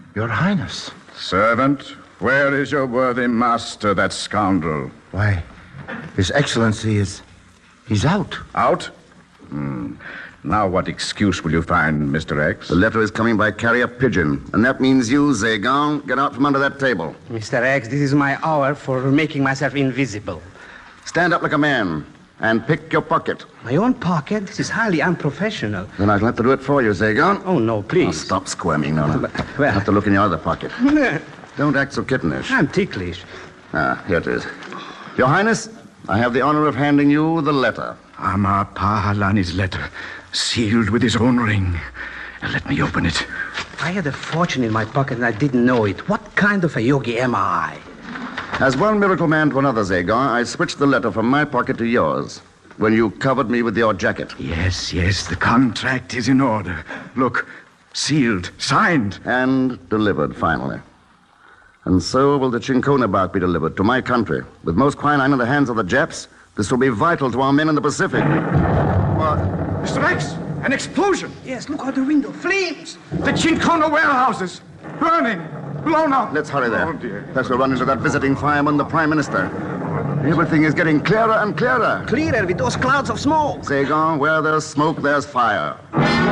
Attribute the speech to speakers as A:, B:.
A: Your Highness.
B: Servant, where is your worthy master, that scoundrel?
A: Why, His Excellency he's out.
B: Out? Now what excuse will you find, Mr. X?
C: The letter is coming by carrier pigeon, and that means you, Zagon, get out from under that table.
D: Mr. X, this is my hour for making myself invisible.
C: Stand up like a man and pick your pocket.
D: My own pocket? This is highly unprofessional.
C: Then I'll have to do it for you, Zagon.
D: Oh, no,
C: Oh,
D: please.
C: stop squirming, no.
D: Well-
C: I'll have to look in your other pocket. Don't act so kittenish.
D: I'm ticklish.
C: Here it is. Your Highness, I have the honor of handing you the letter.
B: Amar Pahalani's letter, sealed with his own ring. Let me open it.
D: I had a fortune in my pocket and I didn't know it. What kind of a yogi am I?
C: As one miracle man to another, Zagon, I switched the letter from my pocket to yours when you covered me with your jacket.
B: Yes, the contract is in order. Look, sealed, signed.
C: And delivered, finally. And so will the Chincona bark be delivered to my country. With most quinine in the hands of the Japs, this will be vital to our men in the Pacific.
B: What? Mr. X, an explosion.
D: Yes, look out the window. Flames!
B: The Chincona warehouses, burning, blown up.
C: Let's hurry there.
B: Oh, dear.
C: Let's go run into that visiting fireman, the Prime Minister. Everything is getting clearer and clearer.
D: Clearer with those clouds of smoke.
C: Zagon, where there's smoke, there's fire.